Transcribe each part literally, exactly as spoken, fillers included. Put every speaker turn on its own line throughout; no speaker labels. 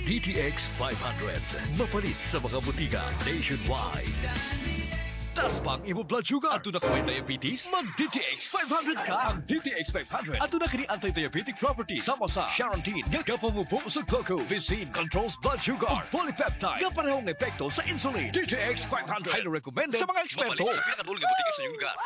D T X five hundred. Mapalit sa mga butika nationwide. Tas bang imo blood sugar? Ato na ka may diabetes? Mag-D T X five hundred ka! Ang D T X five hundred ato na kini anti-diabetic properties sama sa Charantin nga kapamupo sa glucose, Vicin controls blood sugar, ug polypeptide nga parehong epekto sa insulin. D T X five hundred highly recommended sa mga eksperto.
Mapalit sa pinakadulong nga butika sa iyong lugar.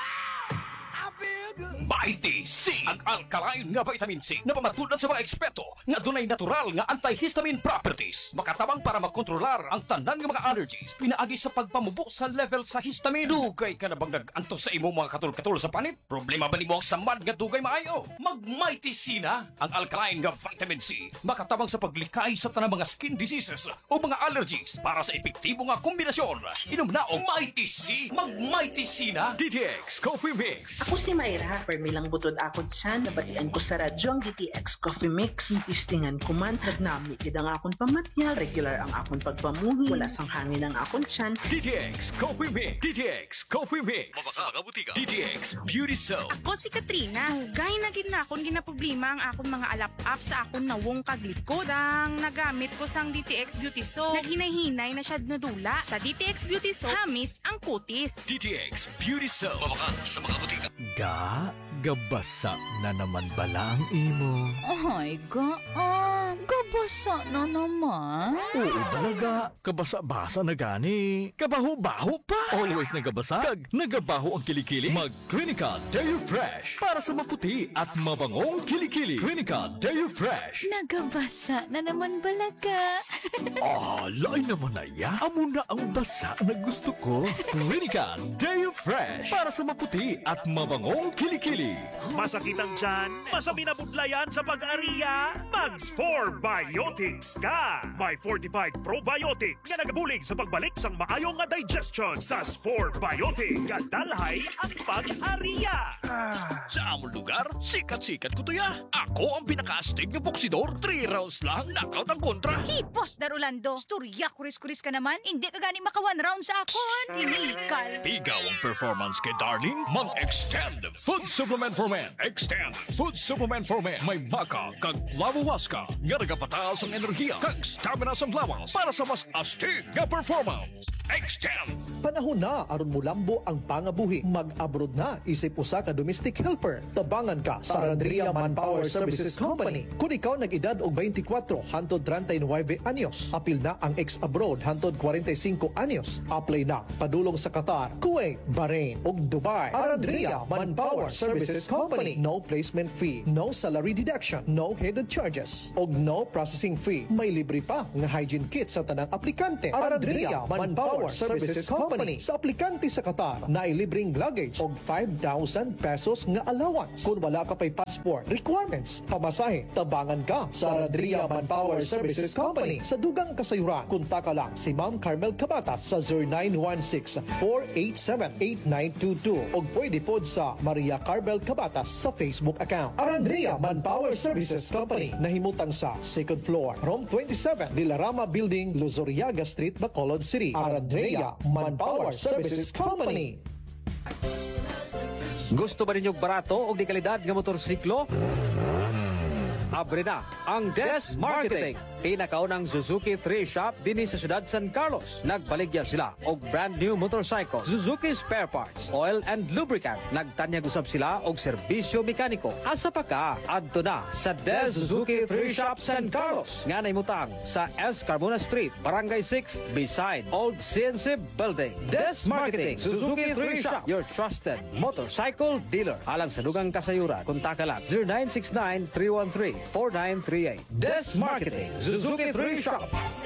Mighty C, ang alkaline nga vitamin C na pamatulan sa mga eksperto nga dunay natural nga antihistamine properties. Makatabang para makontrolar ang tanan nga mga allergies pinaagi sa pagpamubo sa level sa histamine. Dugay ka na bang nag-antos sa imong mga katul-katul sa panit? Problema ba nimo ang samad nga dugay maayo? Mag Mighty C na, ang alkaline nga vitamin C makatabang sa paglikay sa tanang mga skin diseases o mga allergies para sa epektibo nga kombinasyon. Inom na og Mighty C. Mag Mighty C na.
D T X Coffee Mix.
Ako si Mayra, permilang butod ako dyan, nabatian ko sa radyo ang D T X Coffee Mix. Istingan ko man, nagnami kid ang akong pamatyal, regular ang akong pagpamuhi, wala sang hangin ang akong tiyan.
D T X Coffee Mix. D T X Coffee Mix.
Mabaka mga butika.
D T X Beauty Soap.
Ako si Katrina. Hugay na gid na akong ginaproblema ang akong mga alap-up sa akong nawong kaglikod. Sang nagamit ko sang D T X Beauty Soap, naghinay-hinay na siya nadula. Sa D T X Beauty Soap, hamis ang kutis.
D T X Beauty Soap.
Mabaka sa mga butika.
Ga, gabasa na naman bala ang imo.
Ay, gaan. Gabasa na naman.
Oo talaga, kabasa-basa na gani. Kabaho-baho pa. Always nagabasa. Kag nagabaho ang kilikili. Mag Clinica Deo Fresh para sa maputi at mabangong kilikili. Clinica Deo Fresh.
Nagabasa na naman balaga.
Ah, lain naman na ya. Amo na ang basa na gusto ko. Clinica Deo Fresh para sa maputi at mabangong kilikili.
Masakit ang tiyan? Masami na budlayan sa pag-ariya? Mags four Biotics ka! May fortified probiotics nga nagabulig sa pagbalik sang maayong nga digestion sa four Biotics. Kadalhay ang pag-ariya!
Sa among lugar, sikat-sikat ko to ya. Ako ang pinaka-astig na boksidor. Three rounds lang, knockout ang kontra.
Hipos, Darulando. Storya, kuris-kuris ka naman. Hindi ka gani maka one round sa akon. Inikal.
Ikaw ang performance kay Darling. Mag-extend Food Supplement for Men. Extend Food Supplement for Men. May maka kag lawawaska nga nagapataas ang enerhiya kag stamina sa lawas para sa mas astig nga performance. Extend.
Panahon na aron mulambo ang pangabuhi. Mag-abroad na isip usa ka domestic helper. Tabangan ka sa Randria Manpower Services Company. Kung ikaw nag-edad og twenty-four hantod thirty-nine anyos, apil na ang ex-abroad hantod forty-five anyos. Apply na padulong sa Qatar, Kuwait, Bahrain ug Dubai. Randria Manpower Services Company. No placement fee, no salary deduction, no hidden charges, ug no processing fee. May libre pa nga hygiene kit sa tanang aplikante. Randria Manpower Services Company. Sa aplikante sa Qatar na libreng luggage og five thousand pesos nga allowance. Kung wala ka pa'y passport requirements, pamasahe, tabangan ka sa Randria Manpower Services Company. Sa dugang kasayuran, kontak ka lang si Ma'am Carmel Cabatas sa zero nine one six, four eight seven, eight nine two two o pwede pod sa Maria Carmel Cabatas sa Facebook account. Randria Manpower Services Company, nahimutang sa second floor, room twenty-seven, Dilarama Building, Luzuriaga Street, Bacolod City. Randria Manpower Services Company.
Gusto ba ninyong barato o di kalidad nga motorsiklo? Abre na ang Des Marketing. Pinakaunang Suzuki three shop dinhi sa siyudad San Carlos. Nagbaligya sila og brand new motorcycle, Suzuki spare parts, oil and lubricant. Nagtanyag usab sila og serbisyo mekaniko. Asa pa ka? Adto na sa Des Suzuki three shop San Carlos. Nga naimutang sa S. Carmona Street, Barangay six, beside Old C N C Building. Des Marketing, Suzuki three shop, your trusted motorcycle dealer. Alang sa dugang kasayuran, kontak lang zero nine six nine, three one three, four nine three eight. Des Marketing, Suzuki three shop.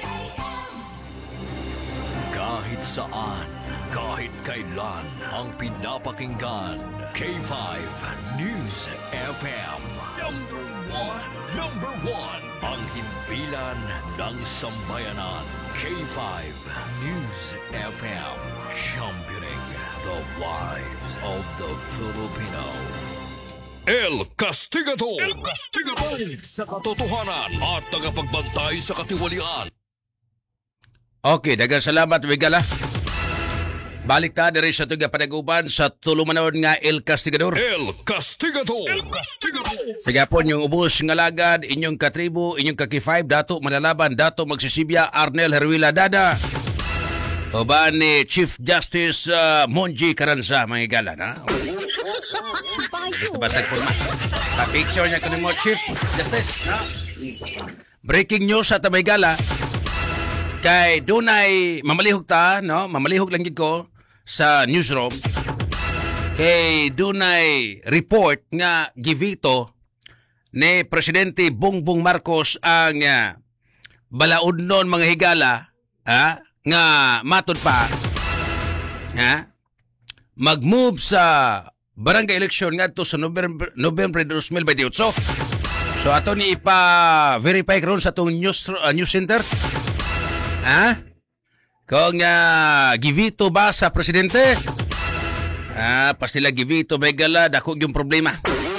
Kahit saan, kahit kailan, ang pinapakinggan. K five News F M. Number one. Number one. Ang himpilan ng sambayanan. K five News F M. Championing the lives of the Filipino. El Castigador! El Castigador! Sa katotohanan at tagapagbantay sa katiwalian.
Okay, dagang salamat, Wigala. Balik ta diri sa tuga panaguban sa tulumanon nga El Castigador.
El Castigador. El Castigador.
Sigapon yung ubos nga lagad, inyong katribo, inyong kaki-five, dato malalaban, dato magsisibya, Arnel Herwila Dada. O ba ni Chief Justice uh, Monji Caranza, mga igalan, ha? Basta-basta po naman. Pa-picture niya kunin mo, Chief Justice. No? Breaking news sa Tabaygala. Kay dunay mamalihog ta, no? Mamalihog lang gid ko sa newsroom. Kay dunay report nga givito ni Presidente Bongbong Marcos ang uh, balaod nun mga higala, ha? Nga matod pa, ha? Mag-move sa barangay election nga to sa November, November twenty twenty-eight. So ato ni ipa-verify karon sa itong news, uh, news center. Ha? Kung uh, givito ba sa presidente? Ah, pa sila givito may gala, dako yung problema.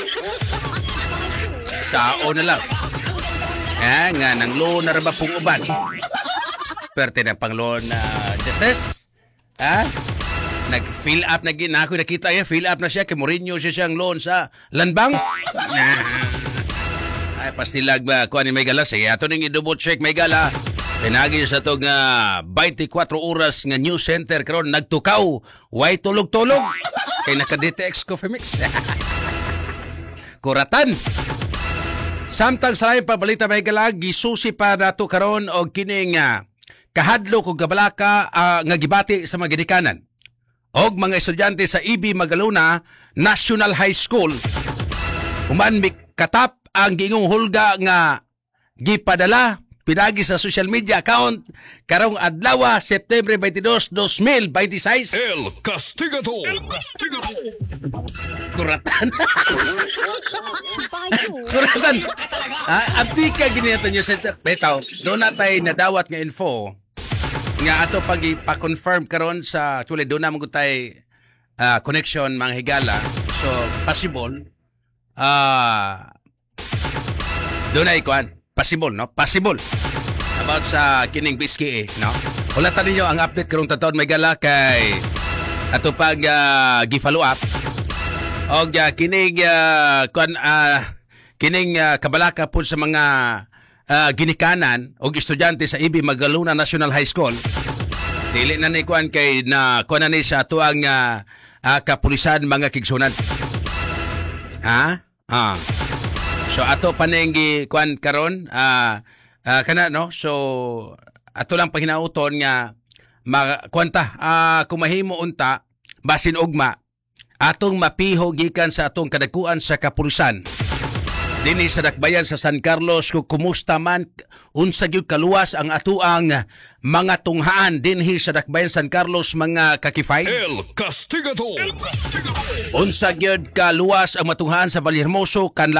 Sao na lang. Ha? Nga nang loan na ba pong uban? Perte na pang loan na uh, justice? Ha? Nag-fill up na gina ako nakita ya, fill up na siya kay Mourinho siya siyang loan sa Landbang. Ay pastilag ba kuan ni may gala, sige ato ning i-double check may gala. Pinagi sa itong uh, twenty-four oras nga news center karon nagtukaw, way tulog-tulog kay naka-D T X Coffee Mix. Kuratan. Samtang sa lain pabalita may galag, gisusi pa nato karon og kining uh, kahadlo kog kabalaka uh, nga gibati sa mga ginikanan og mga estudyante sa E B Magalona National High School. Human katap ang gingong hulga nga gipadala pinagi sa social media account karong adlaw September twenty-two, twenty twenty-six.
El Castigador. El Castigador.
Kuratan. Kuratan. Ah, abdi ka ginito niyo sa betaw. Do na tay nadawat nga info nga ato pag ipa-confirm karon sa actually do na mo tay uh, connection mga higala. So possible ah uh, do na ikuan. Possible, no? Possible. About sa kining Bisky, eh, no? Hulatan ninyo ang update karong tataon may gala kay ato pag uh, gi-follow up. Og uh, kining uh, kun, uh, kining uh, kabalaka po sa mga uh, ginikanan og estudyante sa E B Magalona National High School. Dili na ni kuan kay na kuan ni sa ato ang uh, uh, kapulisan mga kigsunan. Ha? Ah. So ato panenggi kuan karon ah uh, uh, kana no, so ato lang pahinauton nga kuanta ah uh, kumahimo unta basin ugma atong mapiho gikan sa atong kadakuan sa kapulisan dinhi sa dakbayan sa San Carlos. Kung kumusta man unsa gyud kaluwas ang atuang mga tunghaan dinhi sa dakbayan San Carlos mga kakifay.
El Castigador. El Castigador.
Unsa gyud kaluwas ang matunghaan sa Vallehermoso kan